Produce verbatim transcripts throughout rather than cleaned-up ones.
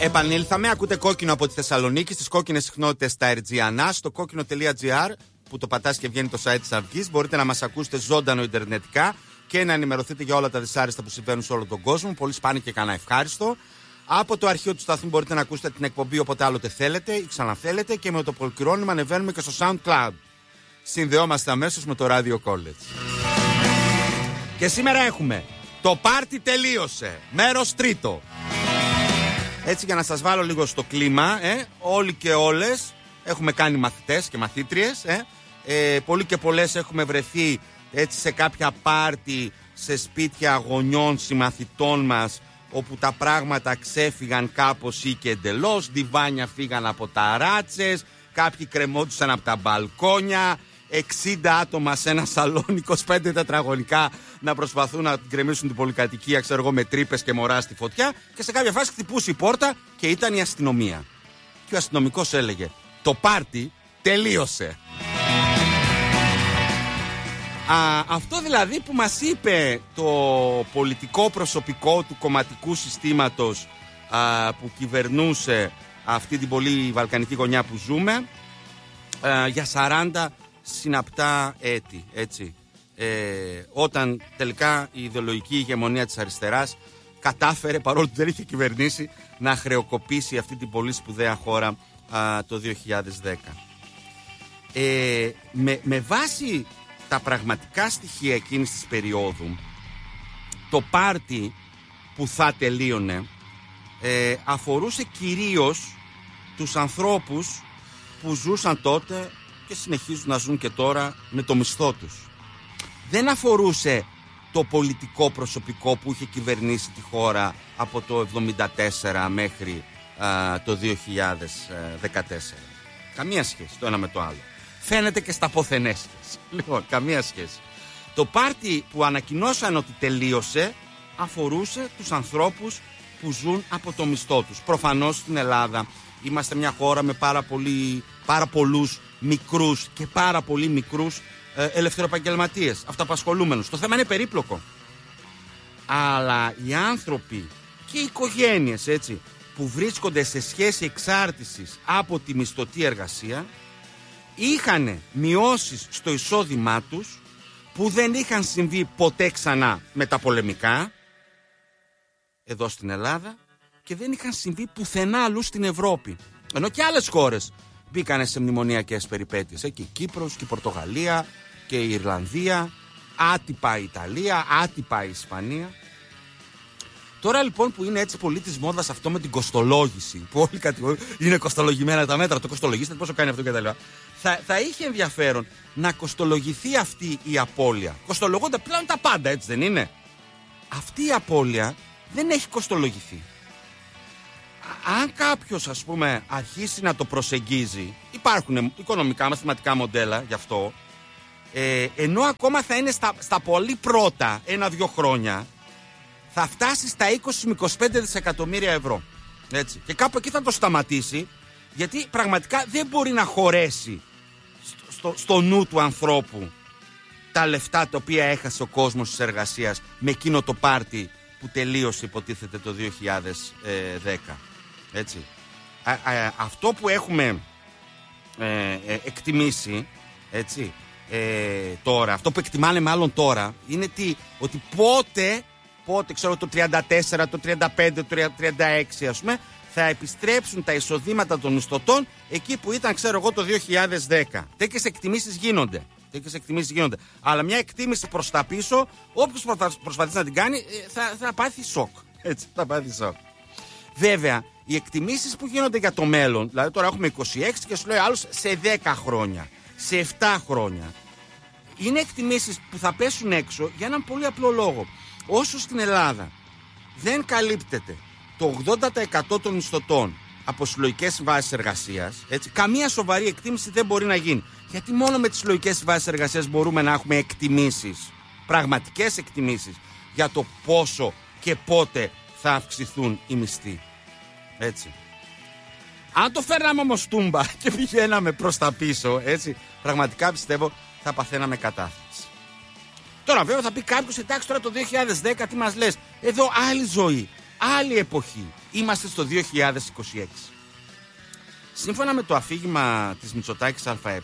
Επανήλθαμε, ακούτε Κόκκινο από τη Θεσσαλονίκη, στις κόκκινες συχνότητες στα Ερτζιανά, στο κόκκινο τελεία τζι άρ που το πατάς και βγαίνει το site της Αυγής. Μπορείτε να μας ακούσετε ζωντανό ιντερνετικά και να ενημερωθείτε για όλα τα δυσάρεστα που συμβαίνουν σε όλο τον κόσμο. Πολύ σπάνιο και κανένα ευχάριστο. Από το αρχείο του σταθμού μπορείτε να ακούσετε την εκπομπή όποτε άλλοτε θέλετε ή ξαναθέλετε και με το προκυρώνημα ανεβαίνουμε και στο SoundCloud. Συνδεόμαστε αμέσως με το Radio College. Και σήμερα έχουμε το πάρτι τελείωσε, μέρος τρίτο. Έτσι για να σας βάλω λίγο στο κλίμα, ε, όλοι και όλες έχουμε κάνει μαθητές και μαθήτριες, ε, ε, πολλοί και πολλές έχουμε βρεθεί έτσι σε κάποια πάρτι, σε σπίτια γονιών συμμαθητών μας, όπου τα πράγματα ξέφυγαν κάπως ή και εντελώς, διβάνια φύγαν από τα ράτσες, κάποιοι κρεμόντουσαν από τα μπαλκόνια, εξήντα άτομα σε ένα σαλόνι, είκοσι πέντε τετραγωνικά να προσπαθούν να γκρεμίσουν την πολυκατοικία, ξέρω εγώ, με τρύπες και μωρά στη φωτιά, και σε κάποια φάση χτυπούσε η πόρτα και ήταν η αστυνομία. Και ο αστυνομικός έλεγε: το πάρτι τελείωσε. Α, αυτό δηλαδή που μας είπε το πολιτικό προσωπικό του κομματικού συστήματος α, που κυβερνούσε αυτή την πολύ βαλκανική γωνιά που ζούμε α, για σαράντα συναπτά έτη, έτσι. Ε, όταν τελικά η ιδεολογική ηγεμονία της αριστεράς κατάφερε, παρόλο που δεν είχε κυβερνήσει, να χρεοκοπήσει αυτή την πολύ σπουδαία χώρα α, το δύο χιλιάδες δέκα. Ε, με, με βάση τα πραγματικά στοιχεία εκείνης της περίοδου, το πάρτι που θα τελείωνε ε, αφορούσε κυρίως τους ανθρώπους που ζούσαν τότε και συνεχίζουν να ζουν και τώρα με το μισθό τους. Δεν αφορούσε το πολιτικό προσωπικό που είχε κυβερνήσει τη χώρα από το εβδομήντα τέσσερα μέχρι α, το δύο χιλιάδες δεκατέσσερα. Καμία σχέση το ένα με το άλλο. Φαίνεται και στα ποθενές. Λοιπόν, καμία σχέση. Το πάρτι που ανακοινώσαν ότι τελείωσε αφορούσε τους ανθρώπους που ζουν από το μισθό τους. Προφανώς στην Ελλάδα είμαστε μια χώρα με πάρα, πολύ, πάρα πολλούς μικρούς και πάρα πολύ μικρούς ε, ελευθεροεπαγγελματίες, αυταπασχολούμενους. Το θέμα είναι περίπλοκο. Αλλά οι άνθρωποι και οι οικογένειες, έτσι, που βρίσκονται σε σχέση εξάρτησης από τη μισθωτή εργασία είχαν μειώσεις στο εισόδημά τους που δεν είχαν συμβεί ποτέ ξανά με τα πολεμικά εδώ στην Ελλάδα και δεν είχαν συμβεί πουθενά αλλού στην Ευρώπη. Ενώ και άλλες χώρες μπήκανε σε μνημονιακές περιπέτειες. Και η Κύπρος και η Πορτογαλία και η Ιρλανδία, άτυπα η Ιταλία, άτυπα η Ισπανία. Τώρα λοιπόν που είναι έτσι πολύ της μόδας αυτό με την κοστολόγηση, που όλοι κατηγορούν είναι κοστολογημένα τα μέτρα, το κοστολογήστε, πόσο κάνει αυτό κτλ. Θα, θα είχε ενδιαφέρον να κοστολογηθεί αυτή η απώλεια. Κοστολογούνται πλέον τα πάντα, έτσι δεν είναι? Αυτή η απώλεια δεν έχει κοστολογηθεί. Αν κάποιος, ας πούμε, αρχίσει να το προσεγγίζει, υπάρχουν οικονομικά, μαθηματικά μοντέλα γι' αυτό, ε, ενώ ακόμα θα είναι στα, στα πολύ πρώτα ένα-δυο χρόνια, θα φτάσει στα είκοσι με είκοσι πέντε δισεκατομμύρια ευρώ. Έτσι. Και κάπου εκεί θα το σταματήσει, γιατί πραγματικά δεν μπορεί να χωρέσει στο, στο, στο νου του ανθρώπου τα λεφτά τα οποία έχασε ο κόσμος της εργασίας με εκείνο το πάρτι που τελείωσε υποτίθεται το δύο χιλιάδες δέκα. Έτσι. Α, α, αυτό που έχουμε ε, ε, εκτιμήσει, έτσι, ε, τώρα, αυτό που εκτιμάνε μάλλον τώρα, είναι τι, ότι πότε, πότε, ξέρω, το τριάντα τέσσερα, το τριάντα πέντε, το τριάντα έξι, ας πούμε, θα επιστρέψουν τα εισοδήματα των μισθωτών εκεί που ήταν, ξέρω εγώ, το δύο χιλιάδες δέκα. Τέτοιες εκτιμήσεις γίνονται. Τέτοιες εκτιμήσεις γίνονται. Αλλά μια εκτίμηση προς τα πίσω, όποιος προσπαθήσει να την κάνει, θα, θα πάθει σοκ. Έτσι, θα πάθει σοκ. Βέβαια, οι εκτιμήσεις που γίνονται για το μέλλον, δηλαδή τώρα έχουμε είκοσι έξι και σου λέει άλλος σε δέκα χρόνια, σε επτά χρόνια, είναι εκτιμήσεις που θα πέσουν έξω για έναν πολύ απλό λόγο. Όσο στην Ελλάδα δεν καλύπτεται το ογδόντα τοις εκατό των μισθωτών από συλλογικές συμβάσεις εργασίας, έτσι, καμία σοβαρή εκτίμηση δεν μπορεί να γίνει. Γιατί μόνο με τις συλλογικές συμβάσεις εργασίας μπορούμε να έχουμε εκτιμήσεις, πραγματικές εκτιμήσεις για το πόσο και πότε θα αυξηθούν οι μισθοί. Έτσι. Αν το φέρναμε όμως τούμπα και πηγαίναμε προς τα πίσω, έτσι, πραγματικά πιστεύω θα παθαίναμε κατάθλιψη. Τώρα βέβαια θα πει κάποιος, εντάξει, τώρα το δύο χιλιάδες δέκα τι μας λες? Εδώ άλλη ζωή. άλλη εποχή. Είμαστε στο δύο χιλιάδες είκοσι έξι. Σύμφωνα με το αφήγημα της Μητσοτάκης ΑΕ,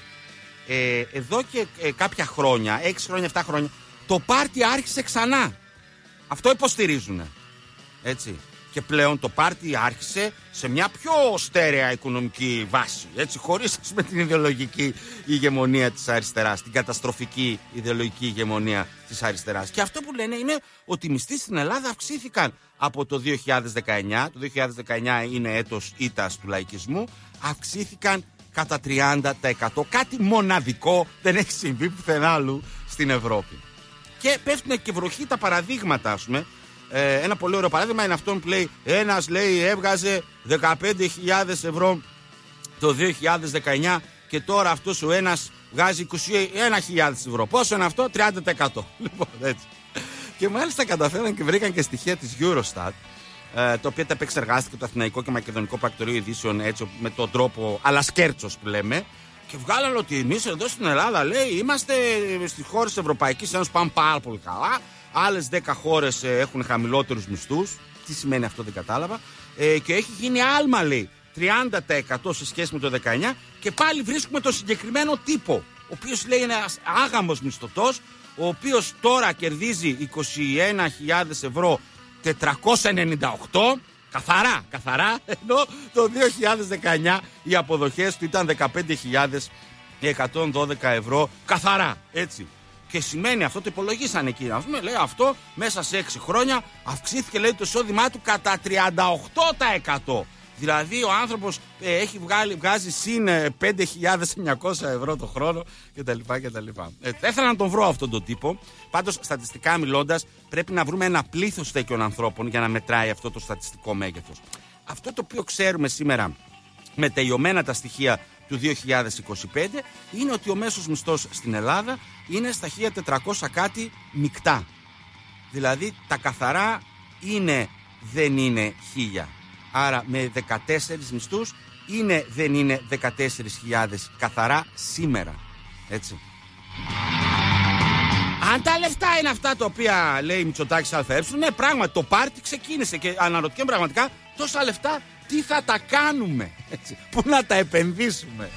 ε, εδώ και ε, κάποια χρόνια, έξι χρόνια, επτά χρόνια, το πάρτι άρχισε ξανά. Αυτό υποστηρίζουν. Έτσι. Και πλέον το πάρτι άρχισε σε μια πιο στέρεα οικονομική βάση. Έτσι, χωρίς με την ιδεολογική ηγεμονία της αριστεράς, την καταστροφική ιδεολογική ηγεμονία της αριστεράς. Και αυτό που λένε είναι ότι οι μισθοί στην Ελλάδα αυξήθηκαν από το δύο χιλιάδες δεκαεννιά. Το δύο χιλιάδες δεκαεννιά είναι έτος ήττας του λαϊκισμού. Αυξήθηκαν κατά τριάντα τοις εκατό. Κάτι μοναδικό, δεν έχει συμβεί πουθενά άλλου στην Ευρώπη. Και πέφτουν και βροχή τα παραδείγματα, ας πούμε. Ε, ένα πολύ ωραίο παράδειγμα είναι αυτό που λέει: ένας, λέει, έβγαζε δεκαπέντε χιλιάδες ευρώ το δύο χιλιάδες δεκαεννιά και τώρα αυτός ο ένας βγάζει είκοσι ένα χιλιάδες ευρώ. Πόσο είναι αυτό? τριάντα τοις εκατό. Λοιπόν, έτσι. Και μάλιστα καταφέραν και βρήκαν και στοιχεία της Eurostat, ε, το οποίο τα επεξεργάστηκε το Αθηναϊκό και Μακεδονικό Πρακτορείο Ειδήσεων, έτσι, με τον τρόπο αλασκέρτσος που λέμε. Και βγάλαν ότι εμείς εδώ στην Ελλάδα, λέει, είμαστε στις χώρες της Ευρωπαϊκής Ένωσης, πάμε πάρα πολύ καλά. Άλλες δέκα χώρες ε, έχουν χαμηλότερους μισθούς. Τι σημαίνει αυτό, δεν κατάλαβα. Ε, και έχει γίνει άλμα, λέει, τριάντα τοις εκατό σε σχέση με το δεκαεννιά. Και πάλι βρίσκουμε το συγκεκριμένο τύπο, ο οποίος, λέει, είναι ένας άγαμος μισθωτός, ο οποίος τώρα κερδίζει είκοσι ένα χιλιάδες ευρώ τετρακόσια ενενήντα οκτώ. Καθαρά, καθαρά, ενώ το δύο χιλιάδες δεκαεννιά οι αποδοχές του ήταν δεκαπέντε χιλιάδες εκατόν δώδεκα ευρώ καθαρά, έτσι. Και σημαίνει, αυτό το υπολογίσαν εκεί, ας πούμε, λέει, αυτό μέσα σε έξι χρόνια αυξήθηκε, λέει, το εισόδημά του κατά τριάντα οκτώ τοις εκατό. Δηλαδή ο άνθρωπος ε, έχει βγάλει, βγάζει συν ε, πέντε χιλιάδες εννιακόσια ευρώ το χρόνο κτλ. κτλ. Ε, ήθελα να τον βρω αυτόν τον τύπο. Πάντως, στατιστικά μιλώντας, πρέπει να βρούμε ένα πλήθος τέτοιων ανθρώπων για να μετράει αυτό το στατιστικό μέγεθος. Αυτό το οποίο ξέρουμε σήμερα με τελειωμένα τα στοιχεία του δύο χιλιάδες είκοσι πέντε είναι ότι ο μέσος μισθός στην Ελλάδα είναι στα χίλια τετρακόσια κάτι μεικτά. Δηλαδή τα καθαρά είναι, δεν είναι χίλια. Άρα με δεκατέσσερις μισθούς είναι, δεν είναι δεκατέσσερις χιλιάδες καθαρά σήμερα. Έτσι. Αν τα λεφτά είναι αυτά τα οποία λέει η Μητσοτάκης ΑΕ, ναι, πράγματι το πάρτι ξεκίνησε και αναρωτιέμαι πραγματικά τόσα λεφτά τι θα τα κάνουμε, έτσι, πού να τα επενδύσουμε.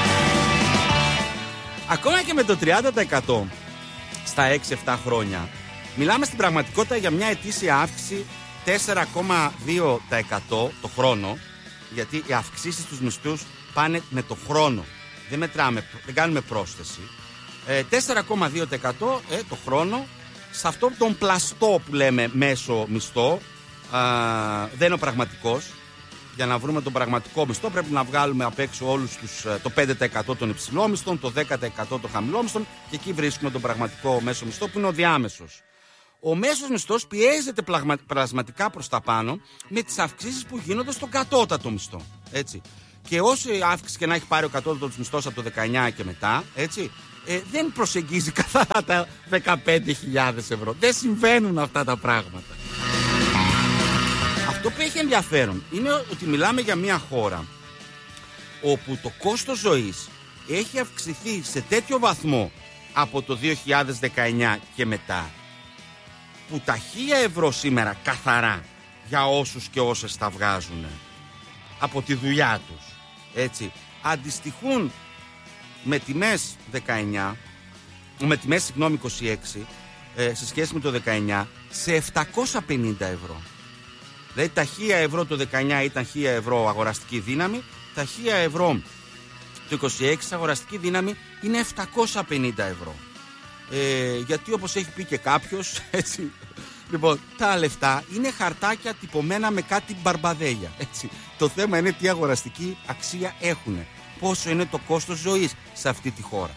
Ακόμα και με το τριάντα τοις εκατό στα έξι επτά χρόνια μιλάμε στην πραγματικότητα για μια ετήσια αύξηση τέσσερα κόμμα δύο τοις εκατό το χρόνο, γιατί οι αυξήσεις στους μισθούς πάνε με το χρόνο. Δεν μετράμε, δεν κάνουμε πρόσθεση. Ε, τέσσερα κόμμα δύο τοις εκατό ε, το χρόνο σε αυτό τον πλαστό που λέμε μέσο μισθό. Α, δεν είναι ο πραγματικός. Για να βρούμε τον πραγματικό μισθό πρέπει να βγάλουμε απ' έξω όλους τους, το πέντε τοις εκατό των υψηλόμισθων, το δέκα τοις εκατό των χαμηλόμισθων και εκεί βρίσκουμε τον πραγματικό μέσο μισθό που είναι ο διάμεσος. Ο μέσος μισθός πιέζεται πλασμα, πλασματικά προς τα πάνω με τις αυξήσεις που γίνονται στον κατώτατο μισθό. Έτσι. Και όση αύξηση και να έχει πάρει ο κατώτατος μισθός από το δεκαεννιά και μετά, έτσι, ε, δεν προσεγγίζει καθαρά τα δεκαπέντε χιλιάδες ευρώ. Δεν συμβαίνουν αυτά τα πράγματα. Αυτό που έχει ενδιαφέρον είναι ότι μιλάμε για μια χώρα όπου το κόστος ζωής έχει αυξηθεί σε τέτοιο βαθμό από το δύο χιλιάδες δεκαεννιά και μετά, που τα χίλια ευρώ σήμερα καθαρά για όσους και όσες τα βγάζουν από τη δουλειά τους, έτσι, αντιστοιχούν με τιμές δεκαεννιά, με τιμές συγγνώμη είκοσι έξι, ε, σε σχέση με το δεκαεννιά σε επτακόσια πενήντα ευρώ. Δηλαδή τα χίλια ευρώ το δεκαεννιά ήταν χίλια ευρώ αγοραστική δύναμη, τα χίλια ευρώ το είκοσι έξι αγοραστική δύναμη είναι επτακόσια πενήντα ευρώ. Ε, γιατί όπως έχει πει και κάποιος, έτσι, λοιπόν, τα λεφτά είναι χαρτάκια τυπωμένα με κάτι μπαρμπαδέλια, έτσι. Το θέμα είναι τι αγοραστική αξία έχουν, πόσο είναι το κόστος ζωής σε αυτή τη χώρα.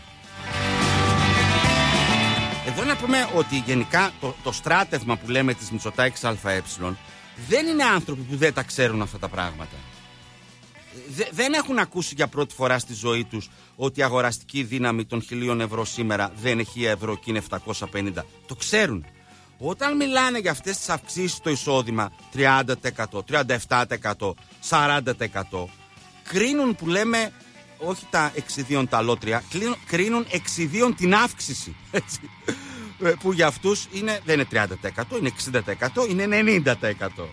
Εδώ να πούμε ότι γενικά το, το στράτευμα που λέμε της Μητσοτάκης ΑΕ δεν είναι άνθρωποι που δεν τα ξέρουν αυτά τα πράγματα. Δε, δεν έχουν ακούσει για πρώτη φορά στη ζωή τους ότι η αγοραστική δύναμη των χιλίων ευρώ σήμερα δεν είναι χίλια ευρώ και είναι επτακόσια πενήντα. Το ξέρουν. Όταν μιλάνε για αυτές τις αυξήσεις στο εισόδημα τριάντα τοις εκατό, τριάντα επτά τοις εκατό, σαράντα τοις εκατό, κρίνουν, που λέμε, όχι τα εξιδίων τα αλότρια, κρίνουν εξιδίων την αύξηση. Έτσι. που για αυτούς είναι, δεν είναι τριάντα τοις εκατό, είναι εξήντα τοις εκατό, είναι ενενήντα τοις εκατό.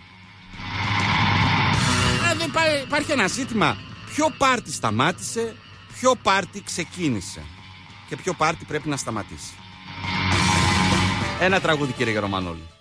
Αν δεν υπάρχει, υπάρχει ένα ζήτημα, ποιο πάρτι σταμάτησε, ποιο πάρτι ξεκίνησε και ποιο πάρτι πρέπει να σταματήσει. Ένα τραγούδι, κύριε Γερομανόλη.